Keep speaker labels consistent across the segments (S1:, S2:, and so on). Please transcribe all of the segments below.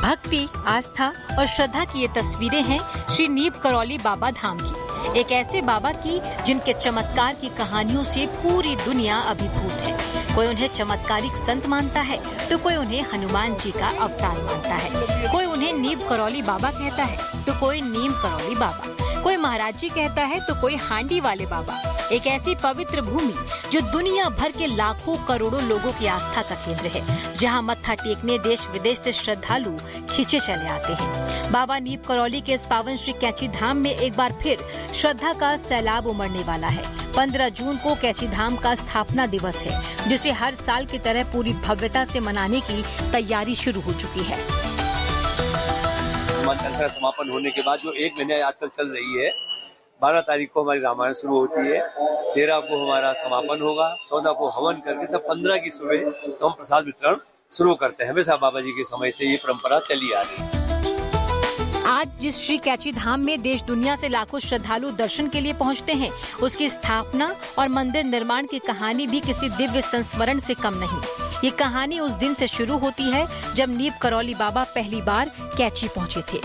S1: भक्ति, आस्था और श्रद्धा की ये तस्वीरें हैं श्री नीम करौली बाबा धाम की। एक ऐसे बाबा की जिनके चमत्कार की कहानियों से पूरी दुनिया अभिभूत है। कोई उन्हें चमत्कारिक संत मानता है तो कोई उन्हें हनुमान जी का अवतार मानता है। कोई उन्हें नीम करौली बाबा कहता है तो कोई नीम करौली बाबा, कोई महाराज जी कहता है तो कोई हांडी वाले बाबा। एक ऐसी पवित्र भूमि जो दुनिया भर के लाखों करोड़ों लोगों की आस्था का केंद्र है, जहां मत्था टेकने देश विदेश से श्रद्धालु खींचे चले आते हैं। बाबा नीम करौली के इस पावन श्री कैची धाम में एक बार फिर श्रद्धा का सैलाब उमड़ने वाला है। 15 जून को कैची धाम का स्थापना दिवस है, जिसे हर साल की तरह पूरी भव्यता से मनाने की तैयारी शुरू हो चुकी है।
S2: का समापन होने के बाद जो 1 महीने आजकल चल रही है, 12 तारीख को हमारी रामायण शुरू होती है, 13 को हमारा समापन होगा, 14 को हवन करके तब 15 की सुबह तो हम प्रसाद वितरण शुरू करते हैं। हमेशा बाबा जी के समय से ये परंपरा चली आ रही है।
S1: आज जिस श्री कैची धाम में देश दुनिया से लाखों श्रद्धालु दर्शन के लिए पहुंचते हैं, उसकी स्थापना और मंदिर निर्माण की कहानी भी किसी दिव्य संस्मरण से कम नहीं। ये कहानी उस दिन से शुरू होती है जब नीम करौली बाबा पहली बार कैची पहुंचे थे।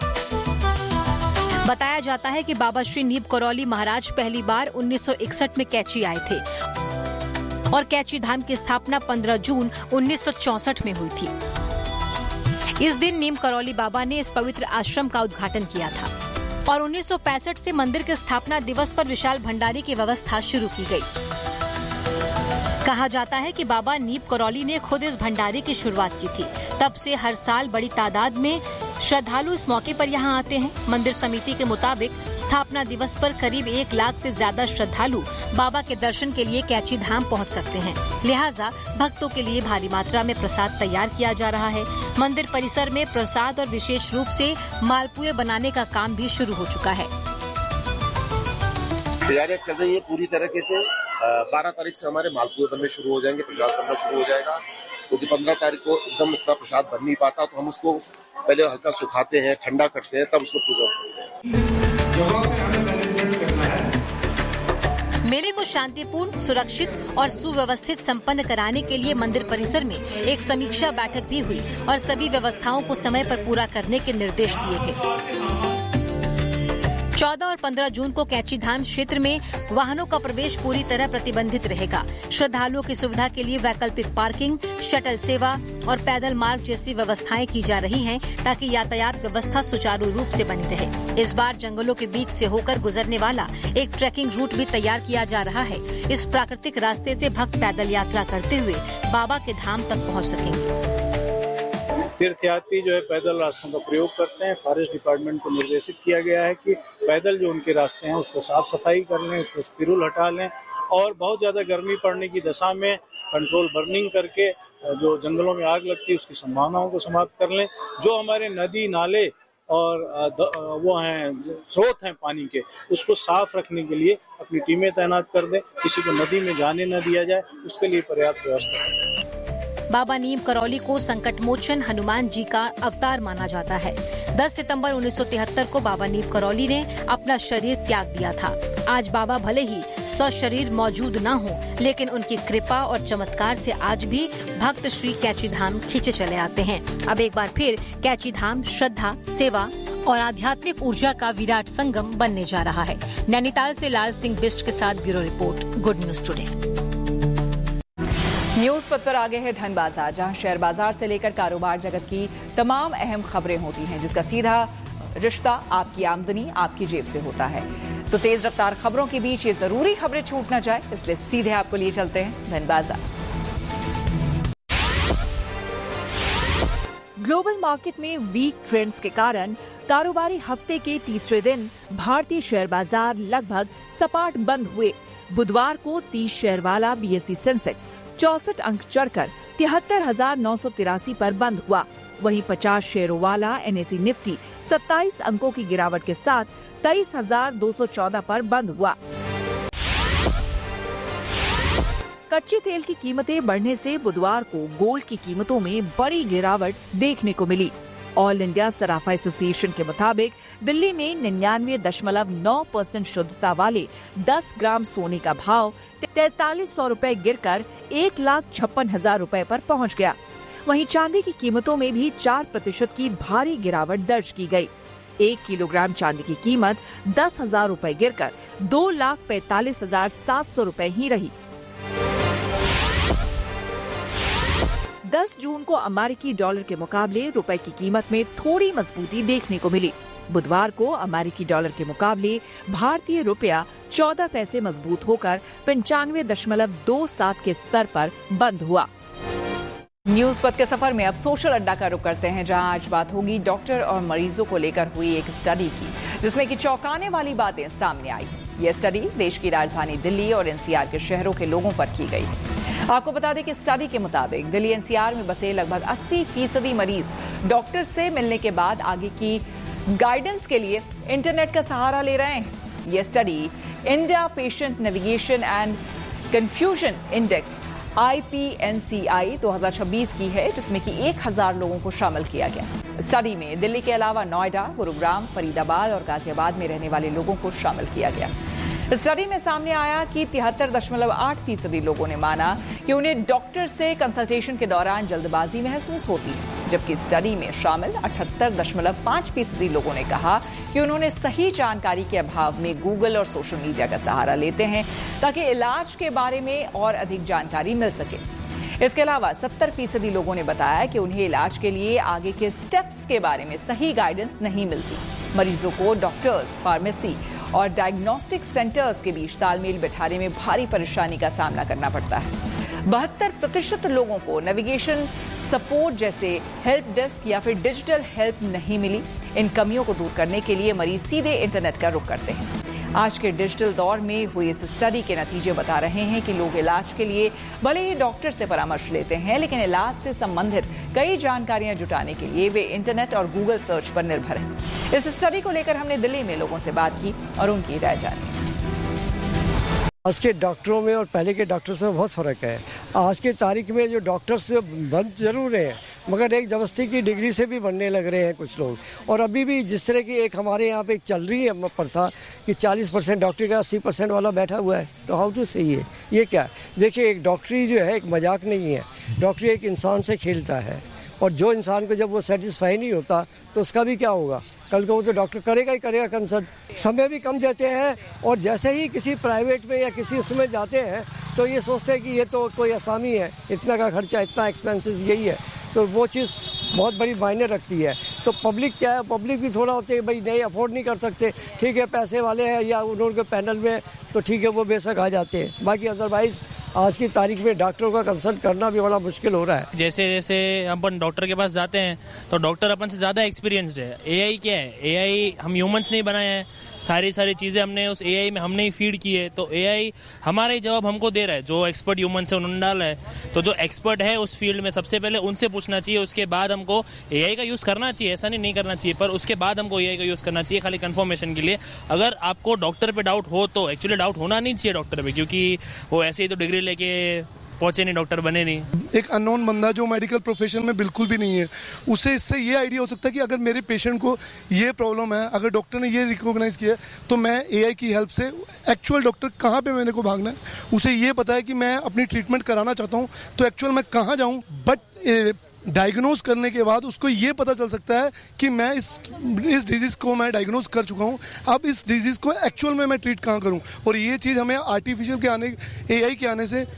S1: बताया जाता है कि बाबा श्री नीम करौली महाराज पहली बार 1961 में कैची आए थे और कैची धाम की स्थापना 15 जून 1964 में हुई थी। इस दिन नीम करौली बाबा ने इस पवित्र आश्रम का उद्घाटन किया था और 1965 से मंदिर के स्थापना दिवस पर विशाल भंडारे की व्यवस्था शुरू की गई। कहा जाता है कि बाबा नीम करौली ने खुद इस भंडारे की शुरुआत की थी। तब से हर साल बड़ी तादाद में श्रद्धालु इस मौके पर यहाँ आते हैं। मंदिर समिति के मुताबिक स्थापना दिवस पर करीब 1 लाख से ज्यादा श्रद्धालु बाबा के दर्शन के लिए कैची धाम पहुँच सकते हैं। लिहाजा भक्तों के लिए भारी मात्रा में प्रसाद तैयार किया जा रहा है। मंदिर परिसर में प्रसाद और विशेष रूप से मालपुए बनाने का काम भी शुरू हो चुका है।
S3: तैयारियां चल रही है पूरी तरीके से। 12 तारीख से हमारे मालपुए बनने शुरू हो जाएंगे, प्रसाद बनना शुरू हो जाएगा। क्योंकि 15 तारीख को एकदम इतना प्रसाद बन नहीं पाता, तो हम उसको पहले हल्का सुखाते हैं, ठंडा करते हैं, तब उसको प्रिजर्व करते हैं।
S1: मेले को शांतिपूर्ण, सुरक्षित और सुव्यवस्थित संपन्न कराने के लिए मंदिर परिसर में एक समीक्षा बैठक भी हुई और सभी व्यवस्थाओं को समय पर पूरा करने के निर्देश दिए गए। 14 और 15 जून को कैची धाम क्षेत्र में वाहनों का प्रवेश पूरी तरह प्रतिबंधित रहेगा। श्रद्धालुओं की सुविधा के लिए वैकल्पिक पार्किंग, शटल सेवा और पैदल मार्ग जैसी व्यवस्थाएं की जा रही हैं, ताकि यातायात व्यवस्था सुचारू रूप से बनी रहे। इस बार जंगलों के बीच से होकर गुजरने वाला एक ट्रैकिंग रूट भी तैयार किया जा रहा है। इस प्राकृतिक रास्ते से भक्त पैदल यात्रा करते हुए बाबा के धाम तक पहुँच सकेंगे।
S4: तीर्थयात्री जो है पैदल रास्तों का प्रयोग करते हैं। फॉरेस्ट डिपार्टमेंट को निर्देशित किया गया है कि पैदल जो उनके रास्ते हैं उसको साफ सफाई कर लें, उसको स्पिरुल हटा लें और बहुत ज्यादा गर्मी पड़ने की दशा में कंट्रोल बर्निंग करके जो जंगलों में आग लगती है उसकी संभावनाओं को समाप्त कर लें। जो हमारे नदी नाले और वो हैं स्रोत हैं पानी के, उसको साफ रखने के लिए अपनी टीमें तैनात कर दें। किसी को नदी में जाने न दिया जाए, उसके लिए पर्याप्त व्यवस्था करें।
S1: बाबा नीम करौली को संकट मोचन हनुमान जी का अवतार माना जाता है। 10 सितंबर 1973 को बाबा नीम करौली ने अपना शरीर त्याग दिया था। आज बाबा भले ही सशरीर मौजूद न हो, लेकिन उनकी कृपा और चमत्कार से आज भी भक्त श्री कैची धाम खींचे चले आते हैं। अब एक बार फिर कैची धाम श्रद्धा, सेवा और आध्यात्मिक ऊर्जा का विराट संगम बनने जा रहा है। नैनीताल से लाल सिंह बिष्ट के साथ bureau report, good news today.
S5: News पथ पर आगे है धन बाजार, जहां शेयर बाजार से लेकर कारोबार जगत की तमाम अहम खबरें होती हैं, जिसका सीधा रिश्ता आपकी आमदनी, आपकी जेब से होता है। तो तेज रफ्तार खबरों के बीच ये जरूरी खबरें छूट न जाए, इसलिए सीधे आपको लिए चलते हैं धन बाजार।
S6: ग्लोबल मार्केट में वीक ट्रेंड्स के कारण कारोबारी हफ्ते के तीसरे दिन भारतीय शेयर बाजार लगभग सपाट बंद हुए। बुधवार को 30 शेयर वाला BSE सेंसेक्स 64 अंक चढ़कर 73,983 पर बंद हुआ। वहीं 50 शेयरों वाला NSE निफ्टी 27 अंकों की गिरावट के साथ 23,214 पर बंद हुआ। कच्चे तेल की कीमतें बढ़ने से बुधवार को गोल्ड की कीमतों में बड़ी गिरावट देखने को मिली। ऑल इंडिया सराफा एसोसिएशन के मुताबिक दिल्ली में 99.9% शुद्धता वाले 10 ग्राम सोने का भाव 4300 रुपए गिरकर 1,56,000 रुपए पर पहुंच गया। वहीं चांदी की कीमतों में भी 4% की भारी गिरावट दर्ज की गई। 1 किलोग्राम चांदी की कीमत 10,000 रुपए गिरकर 2,45,700 रुपए ही रही। 10 जून को अमेरिकी डॉलर के मुकाबले रुपए की कीमत में थोड़ी मजबूती देखने को मिली। बुधवार को अमेरिकी डॉलर के मुकाबले भारतीय रुपया 14 पैसे मजबूत होकर 95.27 के स्तर पर बंद हुआ।
S5: न्यूज पथ के सफर में अब सोशल अड्डा का रुख करते हैं, जहां आज बात होगी डॉक्टर और मरीजों को लेकर हुई एक स्टडी की, जिसमें कि चौंकाने वाली बातें सामने आई। यह स्टडी देश की राजधानी दिल्ली और एनसीआर के शहरों के लोगों पर की गई। आपको बता दें कि स्टडी के मुताबिक दिल्ली एनसीआर में बसे लगभग 80% मरीज डॉक्टर से मिलने के बाद आगे की गाइडेंस के लिए इंटरनेट का सहारा ले रहे हैं। यह study India patient navigation and confusion index IPNCI 2026 की है, जिसमें कि 1000 लोगों को शामिल किया गया। स्टडी में दिल्ली के अलावा नोएडा, गुरुग्राम, फरीदाबाद और गाजियाबाद में रहने वाले लोगों को शामिल किया गया। स्टडी में सामने आया कि 73.8% लोगों ने माना कि उन्हें डॉक्टर से कंसल्टेशन के दौरान जल्दबाजी महसूस होती है, जबकि स्टडी में शामिल 78.5% लोगों ने कहा कि उन्होंने सही जानकारी के अभाव में गूगल और सोशल मीडिया का सहारा लेते हैं ताकि इलाज के बारे में और अधिक जानकारी मिल सके। इसके अलावा 70% लोगों ने बताया कि उन्हें इलाज के लिए आगे के स्टेप्स के बारे में सही गाइडेंस नहीं मिलती। मरीजों को डॉक्टर्स, फार्मेसी और डायग्नोस्टिक सेंटर्स के बीच तालमेल बिठाने में भारी परेशानी का सामना करना पड़ता है। 72% लोगों को नेविगेशन सपोर्ट जैसे हेल्प डेस्क या फिर डिजिटल हेल्प नहीं मिली। इन कमियों को दूर करने के लिए मरीज सीधे इंटरनेट का रुख करते हैं। आज के डिजिटल दौर में हुई इस स्टडी के नतीजे बता रहे हैं कि लोग इलाज के लिए भले ही डॉक्टर से परामर्श लेते हैं, लेकिन इलाज से संबंधित कई जानकारियां जुटाने के लिए वे इंटरनेट और गूगल सर्च पर निर्भर हैं। इस स्टडी को लेकर हमने दिल्ली में लोगों से बात की और उनकी राय जानी।
S7: आज के डॉक्टरों में और पहले के डॉक्टर्स में बहुत फ़र्क है। आज के तारीख में जो डॉक्टर्स बन जरूर हैं, मगर एक जबरदस्ती की डिग्री से भी बनने लग रहे हैं कुछ लोग। और अभी भी जिस तरह की एक हमारे यहाँ पे एक चल रही है प्रथा कि 40% डॉक्टरी का 80% वाला बैठा हुआ है, तो हाउ टू सही है ये क्या? देखिए, एक डॉक्टरी जो है एक मजाक नहीं है। डॉक्टरी एक इंसान से खेलता है, और जो इंसान को जब वो सेटिस्फाई नहीं होता तो उसका भी क्या होगा? कल को वो तो डॉक्टर करेगा ही करेगा कंसल्ट। समय भी कम देते हैं, और जैसे ही किसी प्राइवेट में या किसी उसमें जाते हैं तो ये सोचते हैं कि ये तो कोई आसामी है, इतना का खर्चा, इतना एक्सपेंसेस यही है, तो वो चीज़ बहुत बड़ी मायने रखती है। तो पब्लिक क्या है, पब्लिक भी थोड़ा होती है भाई नहीं अफोर्ड नहीं कर सकते, ठीक है पैसे वाले हैं या उनके पैनल में, तो ठीक है वो बेशक आ जाते हैं। बाकी अदरवाइज आज की तारीख में डॉक्टरों का कंसल्ट करना भी बड़ा मुश्किल हो रहा है।
S8: जैसे जैसे अपन डॉक्टर के पास जाते हैं तो डॉक्टर अपन से ज़्यादा एक्सपीरियंस्ड है। AI क्या है? AI हम ह्यूमंस नहीं बनाए हैं, सारी चीज़ें हमने उस AI में हमने ही फीड की है, तो AI हमारा ही जवाब हमको दे रहा है। जो एक्सपर्ट ह्यूमंस है उन्होंने डाला है, तो जो एक्सपर्ट है उस फील्ड में सबसे पहले उनसे पूछना चाहिए, उसके बाद हमको AI का यूज़ करना चाहिए। ऐसा नहीं करना चाहिए, पर उसके बाद हमको AI का यूज़ करना चाहिए खाली कंफर्मेशन के लिए। अगर आपको डॉक्टर पे डाउट हो तो एक्चुअली डाउट होना नहीं चाहिए डॉक्टर पे, क्योंकि वो ऐसे ही तो डिग्री लेके पहुंचे नहीं, डॉक्टर बने नहीं।
S9: एक अननोन बंदा जो मेडिकल प्रोफेशन में बिल्कुल भी नहीं है, उसे इससे ये आइडिया हो सकता है कि अगर मेरे पेशेंट को ये प्रॉब्लम है, अगर डॉक्टर ने ये रिकॉग्नाइज किया तो मैं AI की हेल्प से एक्चुअल डॉक्टर कहाँ पे मेरे को भागना है, उसे ये पता है कि मैं अपनी ट्रीटमेंट कराना चाहता हूँ तो एक्चुअल मैं कहाँ जाऊँ। बट डायग्नोज करने के बाद उसको ये पता चल सकता है कि मैं इस डिजीज़ को मैं डायग्नोज कर चुका हूँ, अब इस डिजीज़ को एक्चुअल में मैं ट्रीट कहाँ करूँ। और ये चीज़ हमें आर्टिफिशियल के आने, AI के आने से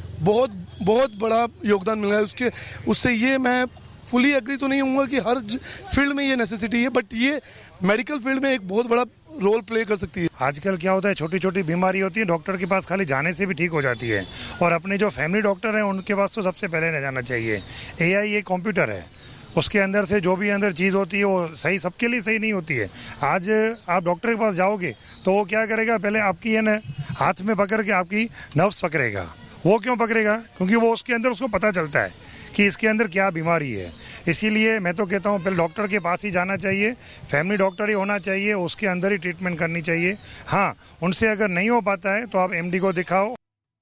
S9: बहुत बड़ा योगदान मिला है। उससे ये मैं फुली एग्री तो नहीं हूँगा कि हर फील्ड में ये नेसेसिटी है, बट ये मेडिकल फील्ड में एक बहुत बड़ा रोल प्ले कर सकती है।
S10: आजकल क्या होता है, छोटी छोटी बीमारी होती है, डॉक्टर के पास खाली जाने से भी ठीक हो जाती है, और अपने जो फैमिली डॉक्टर हैं उनके पास तो सबसे पहले न जाना चाहिए। AI एक कंप्यूटर है, उसके अंदर से जो भी अंदर चीज़ होती है वो सही सबके लिए सही नहीं होती है। आज आप डॉक्टर के पास जाओगे तो वो क्या करेगा, पहले आपकी है ना हाथ में पकड़ के आपकी नर्व्स पकड़ेगा। वो क्यों पकड़ेगा? क्योंकि वो उसके अंदर उसको पता चलता है कि इसके अंदर क्या बीमारी है। इसीलिए मैं तो कहता हूँ पहले डॉक्टर के पास ही जाना चाहिए, फैमिली डॉक्टर ही होना चाहिए, उसके अंदर ही ट्रीटमेंट करनी चाहिए। हाँ, उनसे अगर नहीं हो पाता है तो आप MD को दिखाओ।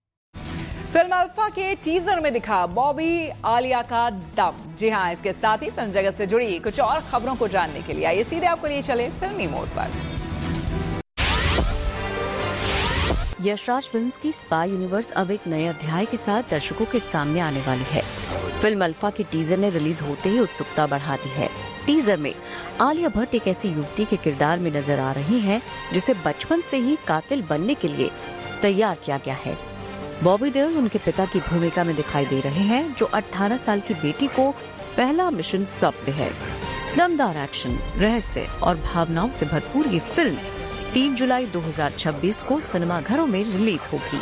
S5: फिल्म अल्फा के टीजर में दिखा बॉबी आलिया का दम। जी हाँ, इसके साथ ही फिल्म जगत से जुड़ी कुछ और खबरों को जानने के लिए आइए सीधे आपको लिए चले फिल्मी मोड पर।
S11: यशराज फिल्म्स की स्पाई यूनिवर्स अब एक नए अध्याय के साथ दर्शकों के सामने आने वाली है। फिल्म अल्फा के टीजर ने रिलीज होते ही उत्सुकता बढ़ा दी है। टीजर में आलिया भट्ट एक ऐसी युवती के किरदार में नजर आ रही हैं जिसे बचपन से ही कातिल बनने के लिए तैयार किया गया है। बॉबी देओल उनके पिता की भूमिका में दिखाई दे रहे हैं, जो 18 साल की बेटी को पहला मिशन सौंपते हैं। दमदार एक्शन, रहस्य और भावनाओं से भरपूर ये फिल्म 3 जुलाई 2026 को सिनेमाघरों में रिलीज होगी।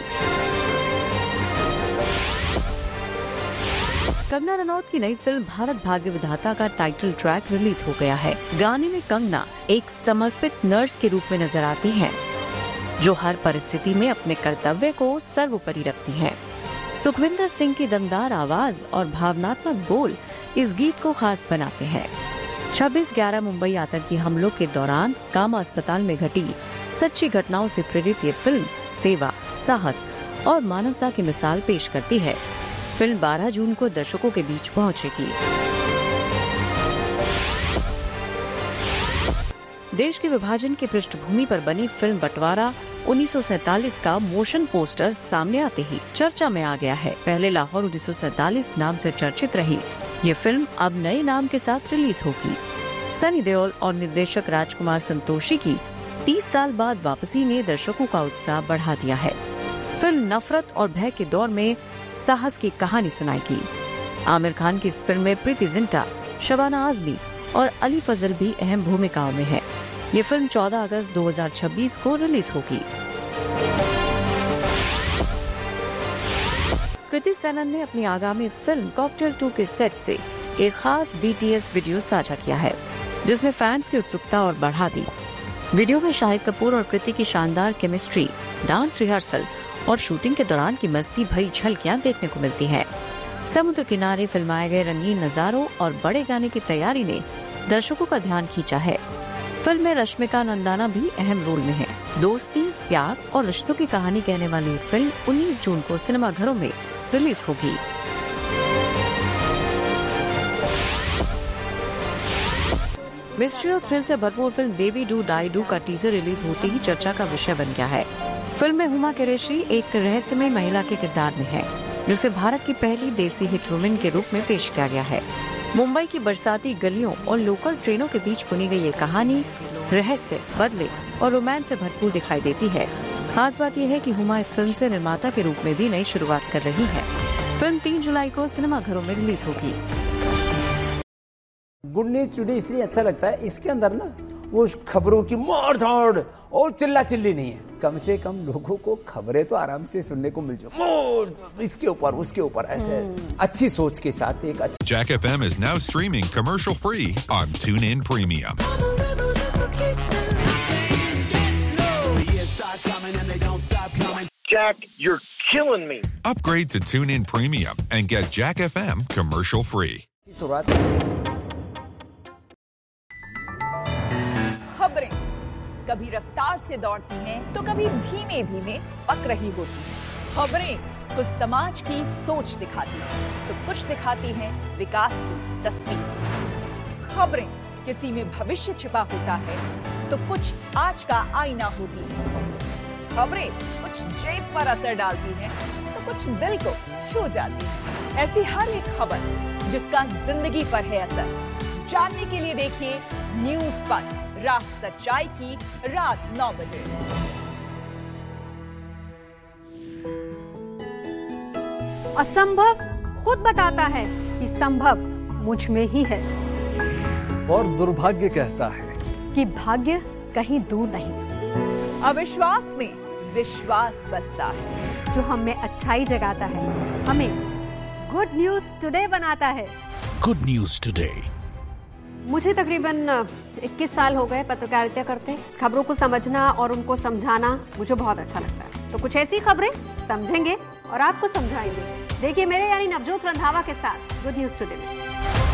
S11: कंगना रनौत की नई फिल्म भारत भाग्य विधाता का टाइटल ट्रैक रिलीज हो गया है। गाने में कंगना एक समर्पित नर्स के रूप में नजर आती हैं, जो हर परिस्थिति में अपने कर्तव्य को सर्वोपरि रखती हैं। सुखविंदर सिंह की दमदार आवाज और भावनात्मक बोल इस गीत को खास बनाते हैं। 26/11 मुंबई आतंकी हमलों के दौरान कामा अस्पताल में घटी सच्ची घटनाओं से प्रेरित ये फिल्म सेवा, साहस और मानवता की मिसाल पेश करती है। फिल्म 12 जून को दर्शकों के बीच पहुंचेगी। देश के विभाजन की पृष्ठभूमि पर बनी फिल्म बंटवारा 1947 का मोशन पोस्टर सामने आते ही चर्चा में आ गया है। पहले लाहौर 1947 नाम से चर्चित रही ये फिल्म अब नए नाम के साथ रिलीज होगी। सनी देओल और निर्देशक राजकुमार संतोषी की 30 साल बाद वापसी ने दर्शकों का उत्साह बढ़ा दिया है। फिल्म नफरत और भय के दौर में साहस की कहानी सुनाएगी। आमिर खान की इस फिल्म में प्रीति जिंटा, शबाना आजमी और अली फजल भी अहम भूमिकाओं में है। ये फिल्म 14 अगस्त 2026 को रिलीज होगी। कृति सेनन ने अपनी आगामी फिल्म कॉकटेल 2 के सेट से एक खास BTS वीडियो साझा किया है, जिसने फैंस की उत्सुकता और बढ़ा दी। वीडियो में शाहिद कपूर और कृति की शानदार केमिस्ट्री, डांस रिहर्सल और शूटिंग के दौरान की मस्ती भरी झलकियां देखने को मिलती हैं। समुद्र किनारे फिल्माए गए रंगीन नजारों और बड़े गाने की तैयारी ने दर्शकों का ध्यान खींचा है। फिल्म में रश्मिका नंदाना भी अहम रोल में है। दोस्ती, प्यार और रिश्तों की कहानी कहने वाली फिल्म 19 जून को सिनेमाघरों में रिलीज होगी। मिस्ट्री और थ्रिल से भरपूर film baby do die do का टीजर रिलीज होते ही चर्चा का विषय बन गया है। फिल्म में हुमा कुरैशी एक रहस्यमय महिला के किरदार में है, जिसे भारत की पहली देसी हिट वुमेन के रूप में पेश किया गया है। मुंबई की बरसाती गलियों और लोकल ट्रेनों के बीच बुनी गई ये कहानी रहस्य, बदले और रोमांस से भरपूर दिखाई देती है। खास बात यह है कि हुमा इस फिल्म से निर्माता के रूप में भी नई शुरुआत कर रही है। फिल्म 3 जुलाई को सिनेमाघरों में रिलीज होगी।
S12: गुड न्यूज टुडे इसलिए अच्छा लगता है, इसके अंदर ना वो खबरों की मार धाड़ और चिल्ला चिल्ली नहीं है। कम से कम लोगों को खबरें तो आराम से सुनने को मिल जाए, इसके ऊपर उसके ऊपर ऐसे अच्छी सोच के साथ एक अच्छी।
S13: Jack FM is now streaming commercial free on TuneIn Premium.
S14: Jack, you're killing me.
S13: Upgrade to TuneIn Premium and get Jack FM commercial free.
S5: खबरें कभी रफ्तार से दौड़ती हैं तो कभी धीमे धीमे पक रही होती हैं। खबरें कुछ समाज की सोच दिखाती हैं तो कुछ दिखाती हैं विकास की तस्वीर। खबरें किसी में भविष्य छिपा होता है तो कुछ आज का आईना होती है। खबरें कुछ जेब पर असर डालती हैं तो कुछ दिल को छू जाती है। ऐसी हर एक खबर जिसका जिंदगी पर है असर, जानने के लिए देखिए न्यूज़ पर राह सच्चाई की रात 9 बजे।
S15: असंभव खुद बताता है कि संभव मुझ में ही है,
S16: और दुर्भाग्य कहता है
S15: कि भाग्य कहीं दूर नहीं।
S5: अविश्वास में विश्वास बसता है,
S15: जो हमें अच्छाई जगाता है, हमें गुड न्यूज टुडे बनाता है।
S17: Good news today.
S15: मुझे तकरीबन 21 साल हो गए पत्रकारिता करते। खबरों को समझना और उनको समझाना मुझे बहुत अच्छा लगता है। तो कुछ ऐसी खबरें समझेंगे और आपको समझाएंगे। देखिए मेरे यानी नवजोत रंधावा के साथ गुड न्यूज टुडे में।